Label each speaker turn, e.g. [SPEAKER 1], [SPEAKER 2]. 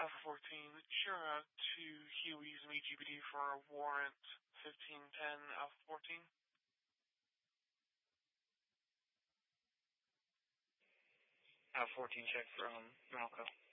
[SPEAKER 1] Alpha 14, sure, to Huey's and EGPD for a warrant 1510 Alpha 14.
[SPEAKER 2] Alpha 14, check from Malco.